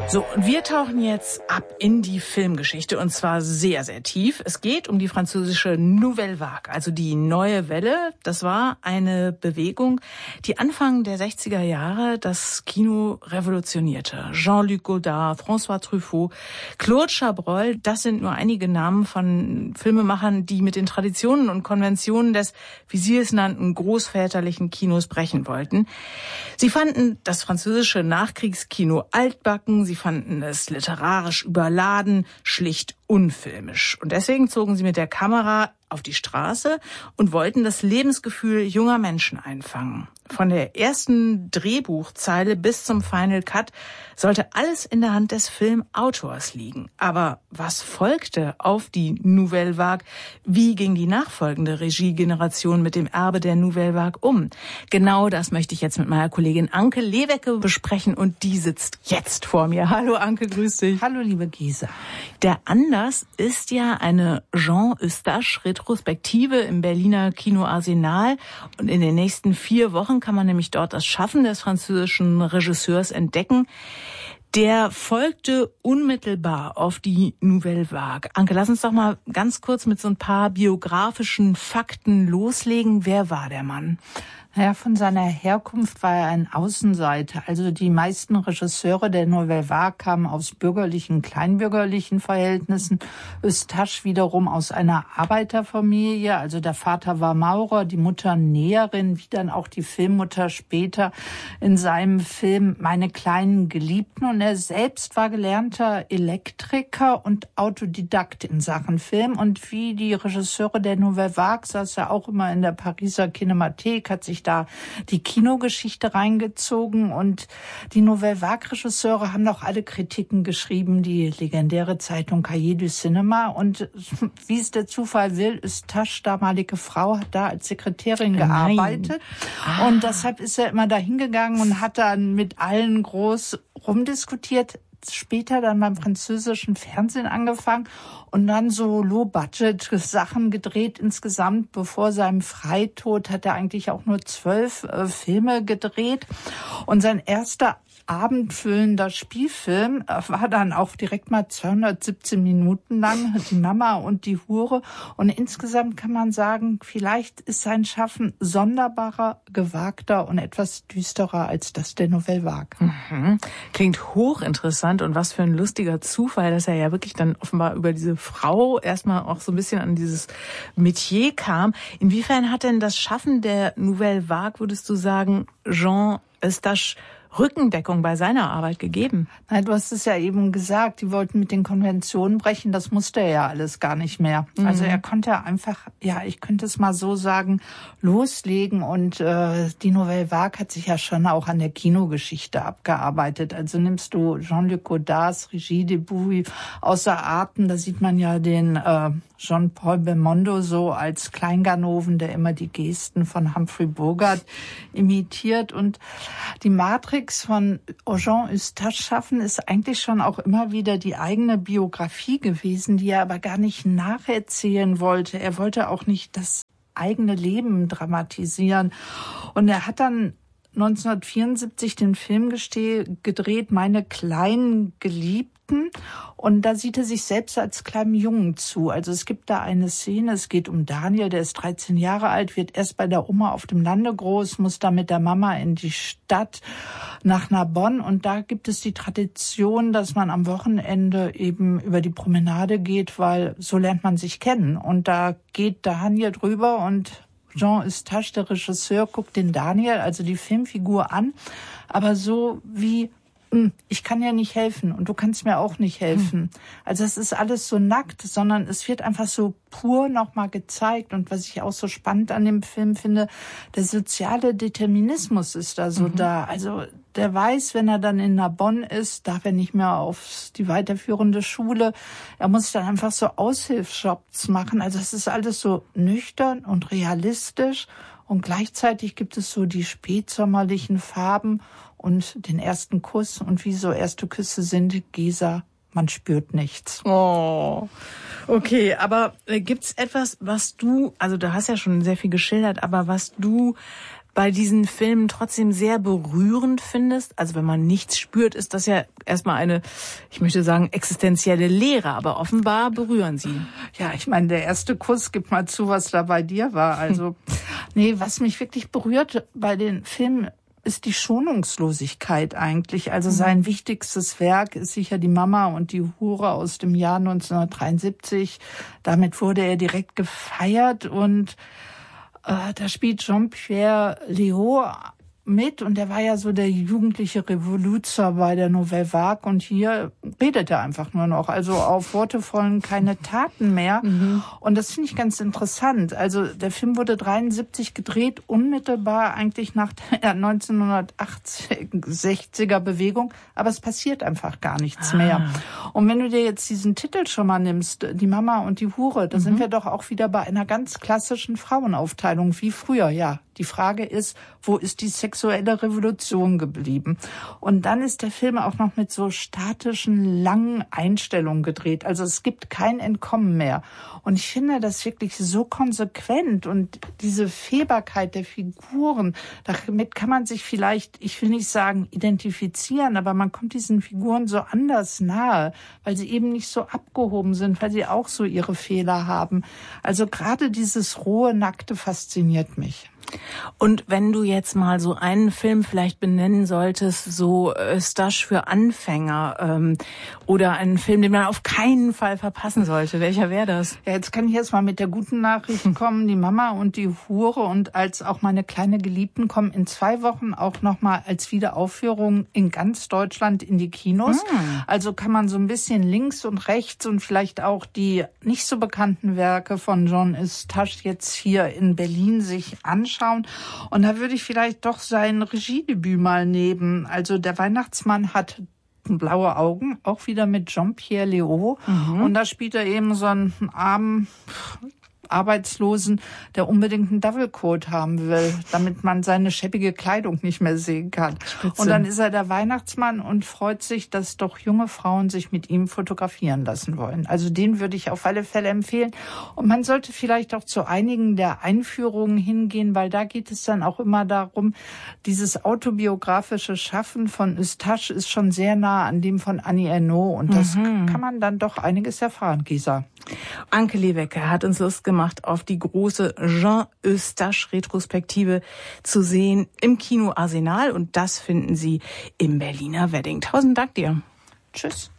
So, und wir tauchen jetzt ab in die Filmgeschichte und zwar sehr, sehr tief. Es geht um die französische Nouvelle Vague, also die neue Welle. Das war eine Bewegung, die Anfang der 60er Jahre das Kino revolutionierte. Jean-Luc Godard, François Truffaut, Claude Chabrol, das sind nur einige Namen von Filmemachern, die mit den Traditionen und Konventionen des, wie sie es nannten, großväterlichen Kinos brechen wollten. Sie fanden das französische Nachkriegskino altbacken, sie fanden es literarisch überladen, schlicht unfilmisch. Und deswegen zogen sie mit der Kamera auf die Straße und wollten das Lebensgefühl junger Menschen einfangen. Von der ersten Drehbuchzeile bis zum Final Cut sollte alles in der Hand des Filmautors liegen. Aber was folgte auf die Nouvelle Vague? Wie ging die nachfolgende Regiegeneration mit dem Erbe der Nouvelle Vague um? Genau das möchte ich jetzt mit meiner Kollegin Anke Lewecke besprechen und die sitzt jetzt vor mir. Hallo Anke, grüß dich. Hallo liebe Gisa. Der Anlass ist ja eine Jean Eustache-Retrospektive im Berliner Kino Arsenal und in den nächsten 4 Wochen kann man nämlich dort das Schaffen des französischen Regisseurs entdecken. Der folgte unmittelbar auf die Nouvelle Vague. Anke, lass uns doch mal ganz kurz mit so ein paar biografischen Fakten loslegen. Wer war der Mann? Naja, von seiner Herkunft war er ein Außenseiter. Also die meisten Regisseure der Nouvelle Vague kamen aus bürgerlichen, kleinbürgerlichen Verhältnissen. Eustache wiederum aus einer Arbeiterfamilie. Also der Vater war Maurer, die Mutter Näherin, wie dann auch die Filmmutter später in seinem Film Meine kleinen Geliebten. Und er selbst war gelernter Elektriker und Autodidakt in Sachen Film. Und wie die Regisseure der Nouvelle Vague saß er auch immer in der Pariser Kinemathek, hat sich da die Kinogeschichte reingezogen und die Nouvelle Vague-Regisseure haben auch alle Kritiken geschrieben, die legendäre Zeitung Cahiers du Cinéma und wie es der Zufall will, Eustache, damalige Frau, hat da als Sekretärin gearbeitet und deshalb ist er immer da hingegangen und hat dann mit allen groß rumdiskutiert. Später dann beim französischen Fernsehen angefangen und dann so Low-Budget-Sachen gedreht insgesamt. Bevor seinem Freitod hat er eigentlich auch nur 12 Filme gedreht. Und sein erster abendfüllender Spielfilm war dann auch direkt mal 217 Minuten lang, die Mama und die Hure. Und insgesamt kann man sagen, vielleicht ist sein Schaffen sonderbarer, gewagter und etwas düsterer als das der Nouvelle Vague. Mhm. Klingt hochinteressant und was für ein lustiger Zufall, dass er ja wirklich dann offenbar über diese Frau erstmal auch so ein bisschen an dieses Metier kam. Inwiefern hat denn das Schaffen der Nouvelle Vague, würdest du sagen, Jean Eustache Rückendeckung bei seiner Arbeit gegeben? Nein, du hast es ja eben gesagt, die wollten mit den Konventionen brechen, das musste er ja alles gar nicht mehr. Also er konnte einfach, ja, ich könnte es mal so sagen, loslegen und die Nouvelle Vague hat sich ja schon auch an der Kinogeschichte abgearbeitet. Also nimmst du Jean-Luc Godards Regiedebüt Außer Atem, da sieht man ja den Jean-Paul Belmondo so als Kleinganoven, der immer die Gesten von Humphrey Bogart imitiert. Und die Matrix von Jean Eustache schaffen ist eigentlich schon auch immer wieder die eigene Biografie gewesen, die er aber gar nicht nacherzählen wollte. Er wollte auch nicht das eigene Leben dramatisieren. Und er hat dann 1974 den Film gedreht, Meine kleinen Geliebten. Und da sieht er sich selbst als kleinen Jungen zu. Also es gibt da eine Szene, es geht um Daniel, der ist 13 Jahre alt, wird erst bei der Oma auf dem Lande groß, muss da mit der Mama in die Stadt nach Narbonne. Und da gibt es die Tradition, dass man am Wochenende eben über die Promenade geht, weil so lernt man sich kennen. Und da geht Daniel drüber und Jean Eustache, der Regisseur, guckt den Daniel, also die Filmfigur an, aber so wie, ich kann ja nicht helfen und du kannst mir auch nicht helfen. Also es ist alles so nackt, sondern es wird einfach so pur nochmal gezeigt. Und was ich auch so spannend an dem Film finde, der soziale Determinismus ist da so da. Also der weiß, wenn er dann in Narbonne ist, darf er nicht mehr auf die weiterführende Schule. Er muss dann einfach so Aushilfsjobs machen. Also es ist alles so nüchtern und realistisch. Und gleichzeitig gibt es so die spätsommerlichen Farben und den ersten Kuss. Und wie so erste Küsse sind, Gesa, man spürt nichts. Oh, okay. Aber gibt's etwas, was du, also du hast ja schon sehr viel geschildert, aber was du bei diesen Filmen trotzdem sehr berührend findest? Also wenn man nichts spürt, ist das ja erstmal eine, ich möchte sagen, existenzielle Lehre, aber offenbar berühren sie. Ja, ich meine, der erste Kuss, gib mal zu, was da bei dir war. Also, nee, was mich wirklich berührt bei den Filmen, ist die Schonungslosigkeit eigentlich. Also sein wichtigstes Werk ist sicher Die Mama und die Hure aus dem Jahr 1973. Damit wurde er direkt gefeiert und da spielt Jean-Pierre Léaud mit und der war ja so der jugendliche Revoluzer bei der Nouvelle Vague und hier redet er einfach nur noch. Also auf Worte folgen keine Taten mehr. Und das finde ich ganz interessant. Also der Film wurde 1973 gedreht, unmittelbar eigentlich nach der 1960er Bewegung, aber es passiert einfach gar nichts mehr. Und wenn du dir jetzt diesen Titel schon mal nimmst, Die Mama und die Hure, da sind wir doch auch wieder bei einer ganz klassischen Frauenaufteilung wie früher, ja. Die Frage ist, wo ist die sexuelle Revolution geblieben? Und dann ist der Film auch noch mit so statischen, langen Einstellungen gedreht. Also es gibt kein Entkommen mehr. Und ich finde das wirklich so konsequent und diese Fehlbarkeit der Figuren, damit kann man sich vielleicht, ich will nicht sagen identifizieren, aber man kommt diesen Figuren so anders nahe, weil sie eben nicht so abgehoben sind, weil sie auch so ihre Fehler haben. Also gerade dieses rohe, nackte fasziniert mich. Und wenn du jetzt mal so einen Film vielleicht benennen solltest, so Eustache für Anfänger oder einen Film, den man auf keinen Fall verpassen sollte, welcher wäre das? Ja, jetzt kann ich erst mal mit der guten Nachricht kommen, Die Mama und die Hure und als auch meine kleine Geliebten kommen in 2 Wochen auch noch mal als Wiederaufführung in ganz Deutschland in die Kinos. Also kann man so ein bisschen links und rechts und vielleicht auch die nicht so bekannten Werke von Jean Eustache jetzt hier in Berlin sich anschauen. Und da würde ich vielleicht doch sein Regiedebüt mal nehmen. Also der Weihnachtsmann hat blaue Augen, auch wieder mit Jean-Pierre Léaud. Und da spielt er eben so einen armen Arbeitslosen, der unbedingt einen Double-Coat haben will, damit man seine schäbige Kleidung nicht mehr sehen kann. Spitze. Und dann ist er der Weihnachtsmann und freut sich, dass doch junge Frauen sich mit ihm fotografieren lassen wollen. Also den würde ich auf alle Fälle empfehlen. Und man sollte vielleicht auch zu einigen der Einführungen hingehen, weil da geht es dann auch immer darum, dieses autobiografische Schaffen von Eustache ist schon sehr nah an dem von Annie Ernaux. Und das kann man dann doch einiges erfahren, Gisa. Anke Lewecker hat uns Lust gemacht, auf die große Jean Eustache-Retrospektive zu sehen im Kino Arsenal. Und das finden Sie im Berliner Wedding. 1000 Dank dir. Tschüss.